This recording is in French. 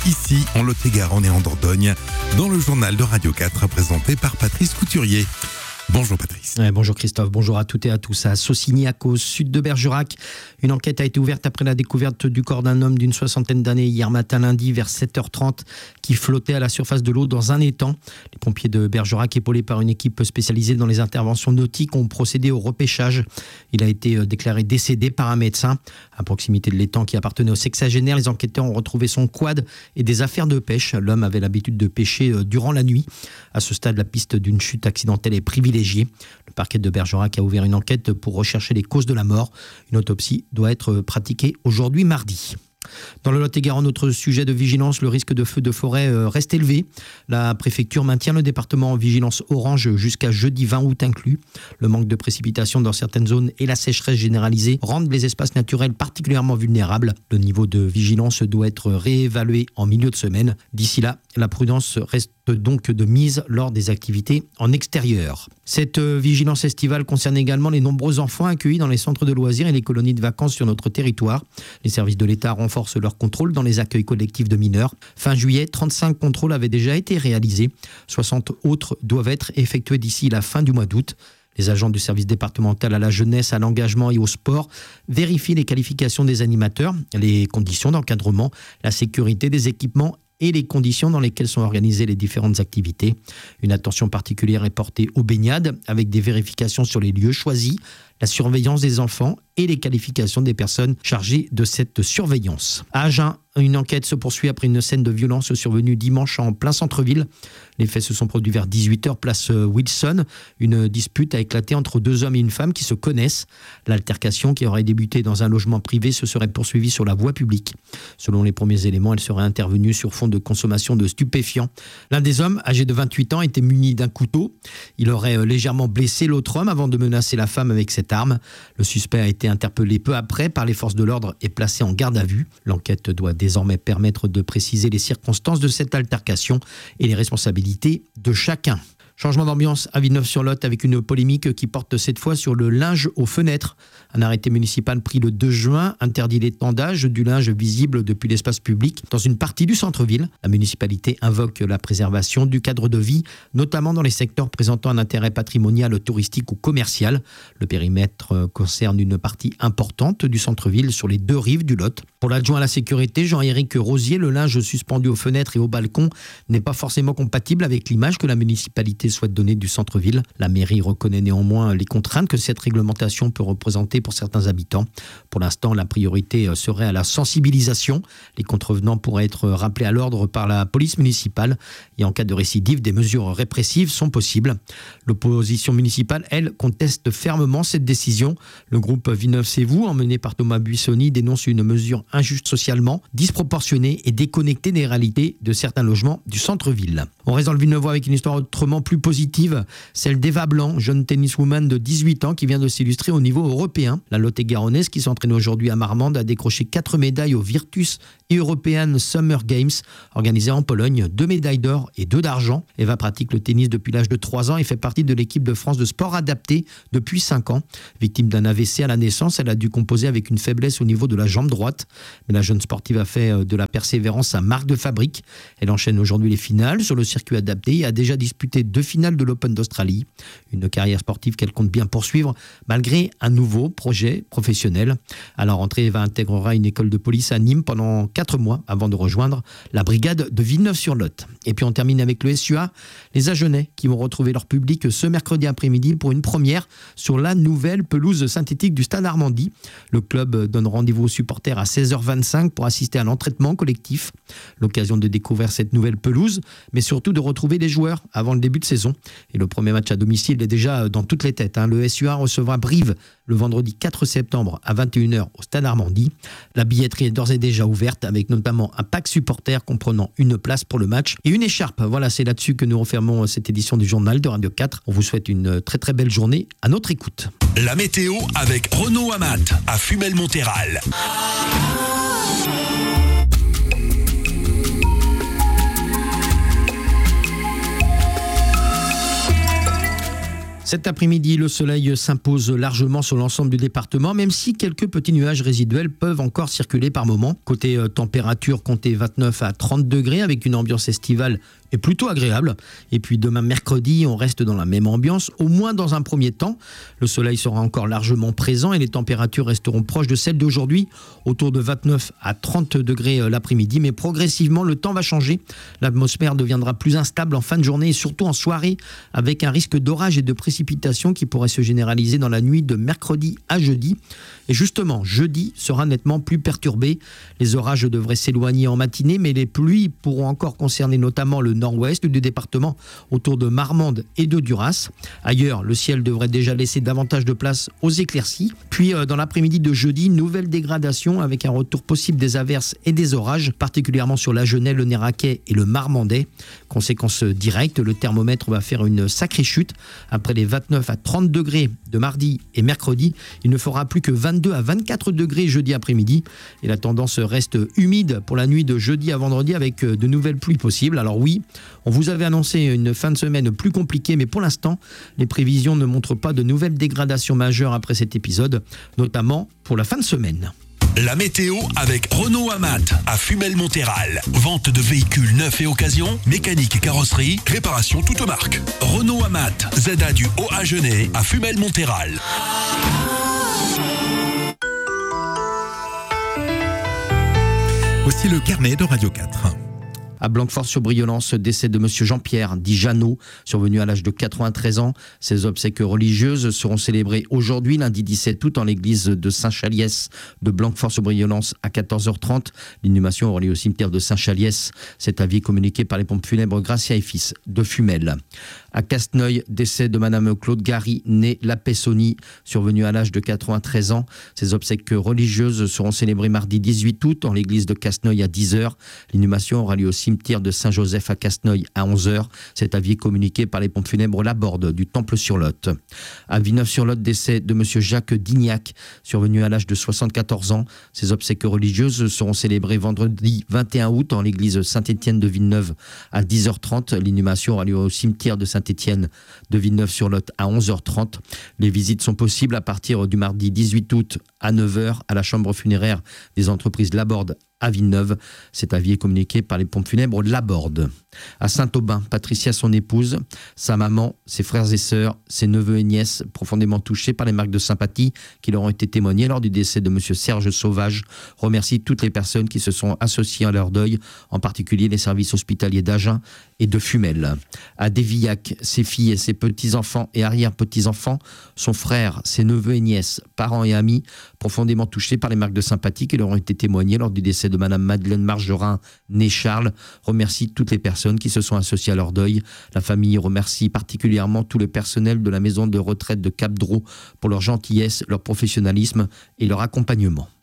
ici en Lot-et-Garonne et en Dordogne, dans le journal de Radio 4 présenté par Patrice Couturier. Bonjour Patrice. Bonjour Christophe, bonjour à toutes et à tous. À Saussignac, au sud de Bergerac, une enquête a été ouverte après la découverte du corps d'un homme d'une 60aine d'années hier matin lundi vers 7h30 qui flottait à la surface de l'eau dans un étang. Les pompiers de Bergerac, épaulés par une équipe spécialisée dans les interventions nautiques, ont procédé au repêchage. Il a été déclaré décédé par un médecin. À proximité de l'étang qui appartenait au sexagénaire, les enquêteurs ont retrouvé son quad et des affaires de pêche. L'homme avait l'habitude de pêcher durant la nuit. À ce stade, la piste d'une chute accidentelle est privilégiée. Le parquet de Bergerac a ouvert une enquête pour rechercher les causes de la mort. Une autopsie doit être pratiquée aujourd'hui mardi. Dans le Lot-et-Garonne, autre sujet de vigilance, le risque de feu de forêt reste élevé. La préfecture maintient le département en vigilance orange jusqu'à jeudi 20 août inclus. Le manque de précipitations dans certaines zones et la sécheresse généralisée rendent les espaces naturels particulièrement vulnérables. Le niveau de vigilance doit être réévalué en milieu de semaine. D'ici là, la prudence reste donc de mise lors des activités en extérieur. Cette vigilance estivale concerne également les nombreux enfants accueillis dans les centres de loisirs et les colonies de vacances sur notre territoire. Les services de l'État renforcent leur contrôle dans les accueils collectifs de mineurs. Fin juillet, 35 contrôles avaient déjà été réalisés. 60 autres doivent être effectués d'ici la fin du mois d'août. Les agents du service départemental à la jeunesse, à l'engagement et au sport vérifient les qualifications des animateurs, les conditions d'encadrement, la sécurité des équipements et les conditions dans lesquelles sont organisées les différentes activités. Une attention particulière est portée aux baignades avec des vérifications sur les lieux choisis, la surveillance des enfants et les qualifications des personnes chargées de cette surveillance. À Agen, une enquête se poursuit après une scène de violence survenue dimanche en plein centre-ville. Les faits se sont produits vers 18h, place Wilson. Une dispute a éclaté entre deux hommes et une femme qui se connaissent. L'altercation, qui aurait débuté dans un logement privé, se serait poursuivie sur la voie publique. Selon les premiers éléments, elle serait intervenue sur fond de consommation de stupéfiants. L'un des hommes, âgé de 28 ans, était muni d'un couteau. Il aurait légèrement blessé l'autre homme avant de menacer la femme avec cette arme. Le suspect a été interpellé peu après par les forces de l'ordre et placé en garde à vue. L'enquête doit désormais permettre de préciser les circonstances de cette altercation et les responsabilités de chacun. Changement d'ambiance à Villeneuve-sur-Lot avec une polémique qui porte cette fois sur le linge aux fenêtres. Un arrêté municipal pris le 2 juin interdit l'étendage du linge visible depuis l'espace public dans une partie du centre-ville. La municipalité invoque la préservation du cadre de vie, notamment dans les secteurs présentant un intérêt patrimonial, touristique ou commercial. Le périmètre concerne une partie importante du centre-ville sur les deux rives du Lot. Pour l'adjoint à la sécurité, Jean-Éric Rosier, le linge suspendu aux fenêtres et aux balcons n'est pas forcément compatible avec l'image que la municipalité souhaite donner du centre-ville. La mairie reconnaît néanmoins les contraintes que cette réglementation peut représenter pour certains habitants. Pour l'instant, la priorité serait à la sensibilisation. Les contrevenants pourraient être rappelés à l'ordre par la police municipale et en cas de récidive, des mesures répressives sont possibles. L'opposition municipale, elle, conteste fermement cette décision. Le groupe Villeneuve C'est Vous, emmené par Thomas Buissoni, dénonce une mesure injuste socialement, disproportionnée et déconnectée des réalités de certains logements du centre-ville. On reste dans le Villeneuvois avec une histoire autrement plus positive, celle d'Eva Blanc, jeune tenniswoman de 18 ans qui vient de s'illustrer au niveau européen. La Lot-et-Garonnaise, qui s'entraîne aujourd'hui à Marmande, a décroché 4 médailles au Virtus European Summer Games, organisé en Pologne, 2 médailles d'or et 2 d'argent. Eva pratique le tennis depuis l'âge de 3 ans et fait partie de l'équipe de France de sport adapté depuis 5 ans. Victime d'un AVC à la naissance, elle a dû composer avec une faiblesse au niveau de la jambe droite. Mais la jeune sportive a fait de la persévérance sa marque de fabrique. Elle enchaîne aujourd'hui les finales sur le circuit adapté et a déjà disputé 2 finales de l'Open d'Australie. Une carrière sportive qu'elle compte bien poursuivre malgré un nouveau projet professionnel. À la rentrée, Eva intégrera une école de police à Nîmes pendant 4 mois avant de rejoindre la brigade de Villeneuve-sur-Lot. Et puis on termine avec le SUA, les Agenais qui vont retrouver leur public ce mercredi après-midi pour une première sur la nouvelle pelouse synthétique du Stade Armandie. Le club donne rendez-vous aux supporters à 16h25 pour assister à l'entraînement collectif. L'occasion de découvrir cette nouvelle pelouse, mais surtout de retrouver les joueurs avant le début de saison. Et le premier match à domicile est déjà dans toutes les têtes. Le SUA recevra Brive le vendredi 4 septembre à 21h au Stade Armandie. La billetterie est d'ores et déjà ouverte avec notamment un pack supporter comprenant une place pour le match et une écharpe. Voilà, c'est là-dessus que nous refermons cette édition du journal de Radio 4. On vous souhaite une très très belle journée à notre écoute. La météo avec Renaud Amat à Fumel-Montéral. Cet après-midi, le soleil s'impose largement sur l'ensemble du département, même si quelques petits nuages résiduels peuvent encore circuler par moments. Côté température, comptez 29 à 30 degrés avec une ambiance estivale et plutôt agréable. Et puis demain mercredi, on reste dans la même ambiance, au moins dans un premier temps. Le soleil sera encore largement présent et les températures resteront proches de celles d'aujourd'hui, autour de 29 à 30 degrés l'après-midi. Mais progressivement, le temps va changer. L'atmosphère deviendra plus instable en fin de journée et surtout en soirée, avec un risque d'orage et de précipitations qui pourrait se généraliser dans la nuit de mercredi à jeudi. Et justement, jeudi sera nettement plus perturbé. Les orages devraient s'éloigner en matinée, mais les pluies pourront encore concerner notamment le nord-ouest du département, autour de Marmande et de Duras. Ailleurs, le ciel devrait déjà laisser davantage de place aux éclaircies. Puis, dans l'après-midi de jeudi, nouvelle dégradation avec un retour possible des averses et des orages, particulièrement sur la Genève, le Néraquais et le Marmandais. Conséquence directe, le thermomètre va faire une sacrée chute. Après les 29 à 30 degrés de mardi et mercredi, il ne fera plus que 22 à 24 degrés jeudi après-midi. Et la tendance reste humide pour la nuit de jeudi à vendredi avec de nouvelles pluies possibles. Alors oui, on vous avait annoncé une fin de semaine plus compliquée, mais pour l'instant, les prévisions ne montrent pas de nouvelles dégradations majeures après cet épisode, notamment pour la fin de semaine. La météo avec Renault Amat à Fumel-Monthéral. Vente de véhicules neufs et occasion, mécanique et carrosserie, réparation toute marque. Renault Amat, ZA du Haut-Agenais à Fumel-Monthéral. Voici le carnet de Radio 4. À Blanquefort-sur-Brionne, décès de M. Jean-Pierre, dit Jeannot, survenu à l'âge de 93 ans. Ses obsèques religieuses seront célébrées aujourd'hui, lundi 17 août, en l'église de Saint-Chaliès de Blanquefort-sur-Brionne à 14h30. L'inhumation aura lieu au cimetière de Saint-Chaliès. C'est avis communiqué par les pompes funèbres Gracia et Fils de Fumel. À Casseneuil, décès de Madame Claude Gary, née La Pessoni, survenue à l'âge de 93 ans. Ses obsèques religieuses seront célébrées mardi 18 août en l'église de Casseneuil à 10h. L'inhumation aura lieu au cimetière de Saint-Joseph à Casseneuil à 11h. Cet avis communiqué par les pompes funèbres Laborde du Temple-sur-Lot. À Villeneuve-sur-Lot, décès de M. Jacques Dignac, survenu à l'âge de 74 ans. Ses obsèques religieuses seront célébrées vendredi 21 août en l'église Saint-Étienne de Villeneuve à 10h30. L'inhumation aura lieu au cimetière de Saint-Étienne de Villeneuve-sur-Lot à 11h30. Les visites sont possibles à partir du mardi 18 août à 9h à la chambre funéraire des entreprises Laborde à Villeneuve. Cet avis est communiqué par les pompes funèbres Laborde. À Saint-Aubin, Patricia, son épouse, sa maman, ses frères et sœurs, ses neveux et nièces, profondément touchés par les marques de sympathie qui leur ont été témoignées lors du décès de M. Serge Sauvage, remercie toutes les personnes qui se sont associées à leur deuil, en particulier les services hospitaliers d'Agen et de Fumel. À Dévillac, ses filles et ses petits-enfants et arrière-petits-enfants, son frère, ses neveux et nièces, parents et amis, profondément touchés par les marques de sympathie qui leur ont été témoignées lors du décès de Madame Madeleine Margerin, née Charles, remercie toutes les personnes qui se sont associées à leur deuil. La famille remercie particulièrement tout le personnel de la maison de retraite de Cap-Dro pour leur gentillesse, leur professionnalisme et leur accompagnement.